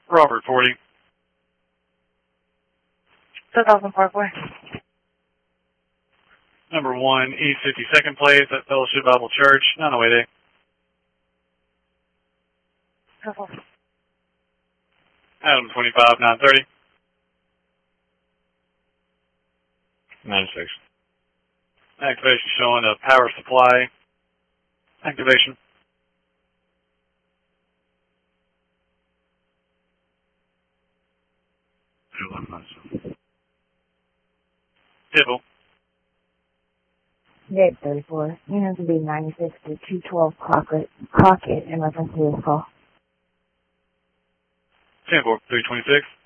Robert 40. 2000 Parkway. Number 1, East 52nd Place at Fellowship Bible Church, 908A. Adam 25, 930. 96. Activation showing a power supply. Activation. Tibble. Gate 34. Unit to be 96 to 212 Crockett in reference to this call. 10-4, 326.